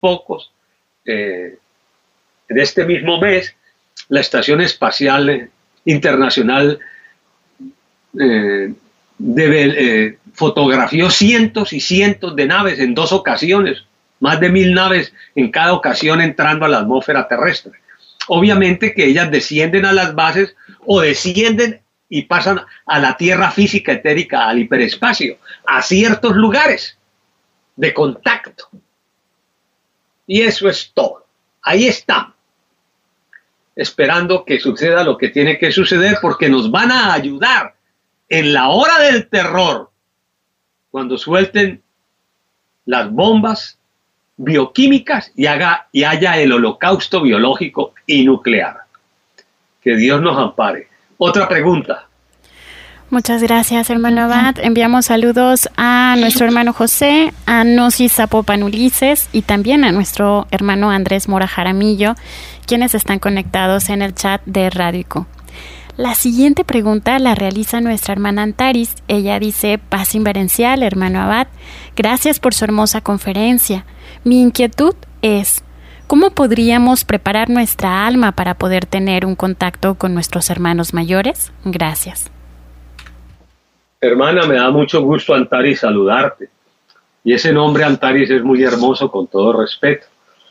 pocos, en este mismo mes, la Estación Espacial Internacional fotografió cientos y cientos de naves en 2 ocasiones, más de 1000 naves en cada ocasión entrando a la atmósfera terrestre. Obviamente que ellas descienden a las bases o descienden y pasan a la Tierra física etérica, al hiperespacio, a ciertos lugares de contacto. Y eso es todo. Ahí están, esperando que suceda lo que tiene que suceder, porque nos van a ayudar en la hora del terror, cuando suelten las bombas bioquímicas y haya el holocausto biológico y nuclear. Que Dios nos ampare. Otra pregunta. Muchas gracias, hermano Abad. Enviamos saludos a nuestro hermano José, a Gnosis Zapopan Ulises y también a nuestro hermano Andrés Mora Jaramillo, quienes están conectados en el chat de Radio IQ. La siguiente pregunta la realiza nuestra hermana Antaris. Ella dice: paz inverencial, hermano Abad. Gracias por su hermosa conferencia. Mi inquietud es: ¿cómo podríamos preparar nuestra alma para poder tener un contacto con nuestros hermanos mayores? Gracias. Hermana, me da mucho gusto, Antaris, saludarte. Y ese nombre, Antaris, es muy hermoso, con todo respeto.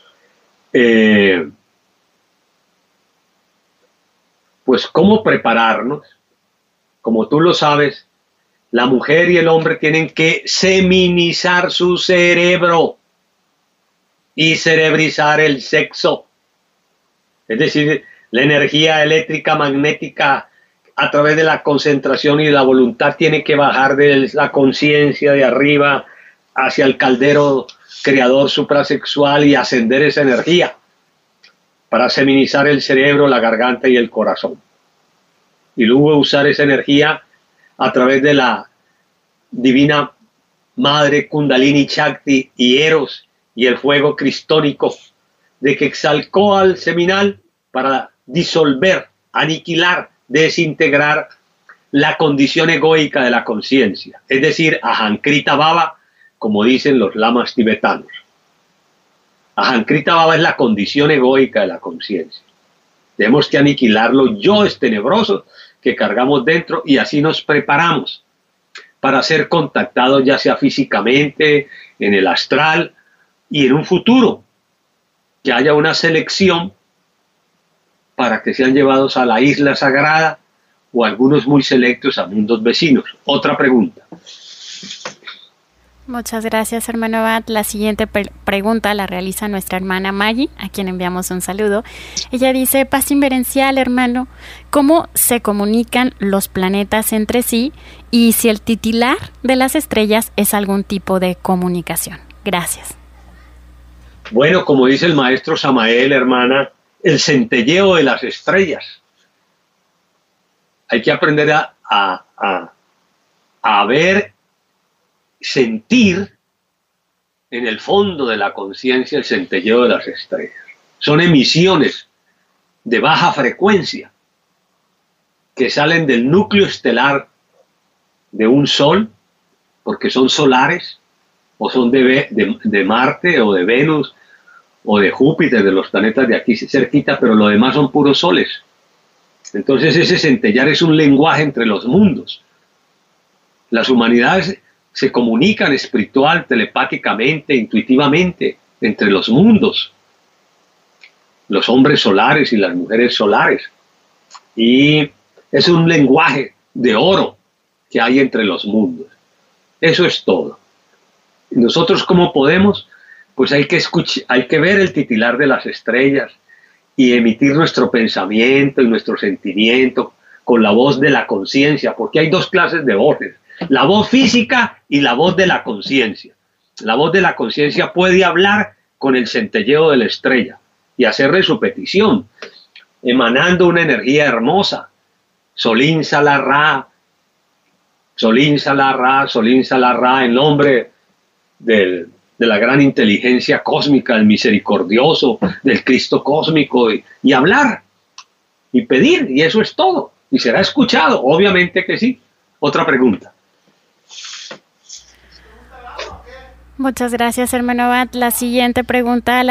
Pues, ¿cómo prepararnos? Como tú lo sabes, la mujer y el hombre tienen que seminizar su cerebro y cerebrizar el sexo. Es decir, la energía eléctrica, magnética, a través de la concentración y de la voluntad, tiene que bajar de la conciencia de arriba hacia el caldero creador suprasexual y ascender esa energía para seminizar el cerebro, la garganta y el corazón. Y luego usar esa energía a través de la divina madre Kundalini Shakti y Eros y el fuego cristónico de Quetzalcóatl seminal para disolver, aniquilar, desintegrar la condición egoica de la conciencia, es decir, Ahankrita Baba, como dicen los lamas tibetanos. Ahankrita Baba es la condición egoica de la conciencia. Tenemos que aniquilar los yoes tenebrosos que cargamos dentro, y así nos preparamos para ser contactados, ya sea físicamente, en el astral, y en un futuro que haya una selección para que sean llevados a la isla sagrada, o algunos muy selectos a mundos vecinos. Otra pregunta. Muchas gracias, hermano Abad. La siguiente pregunta la realiza nuestra hermana Maggie, a quien enviamos un saludo. Ella dice: paz inverencial, hermano, ¿cómo se comunican los planetas entre sí y si el titilar de las estrellas es algún tipo de comunicación? Gracias. Bueno, como dice el maestro Samael, hermana, el centelleo de las estrellas. Hay que aprender a ver, sentir en el fondo de la conciencia el centelleo de las estrellas. Son emisiones de baja frecuencia que salen del núcleo estelar de un sol, porque son solares, o son de Marte o de Venus o de Júpiter, de los planetas de aquí cerquita, pero lo demás son puros soles. Entonces ese centellar es un lenguaje entre los mundos. Las humanidades se comunican espiritual, telepáticamente, intuitivamente entre los mundos. Los hombres solares y las mujeres solares. Y es un lenguaje de oro que hay entre los mundos. Eso es todo. ¿Y nosotros cómo podemos? Pues hay que ver el titilar de las estrellas y emitir nuestro pensamiento y nuestro sentimiento con la voz de la conciencia, porque hay 2 clases de voces: la voz física y la voz de la conciencia. La voz de la conciencia puede hablar con el centelleo de la estrella y hacerle su petición, emanando una energía hermosa. Solín Salarra, Solín Salarra, Solín Salarra, en nombre de la gran inteligencia cósmica, del misericordioso, del Cristo cósmico, y hablar y pedir, y eso es todo. Y será escuchado, obviamente que sí. Otra pregunta. Muchas gracias, hermano Abad. La siguiente pregunta